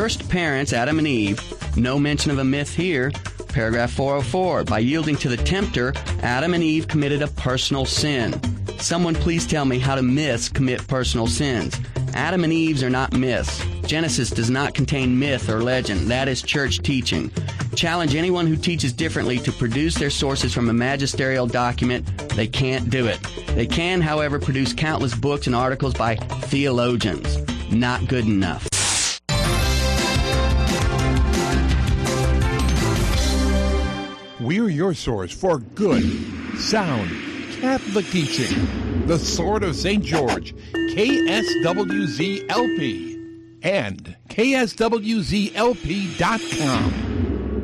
first parents, Adam and Eve. No mention of a myth here. Paragraph 404. By yielding to the tempter, Adam and Eve committed a personal sin. Someone please tell me how do myths commit personal sins? Adam and Eve's are not myths. Genesis does not contain myth or legend. That is church teaching. Challenge anyone who teaches differently to produce their sources from a magisterial document. They can't do it. They can, however, produce countless books and articles by theologians. Not good enough. We're your source for good, sound Catholic teaching. The Sword of St. George, KSWZ-LP, and KSWZ-LP.com.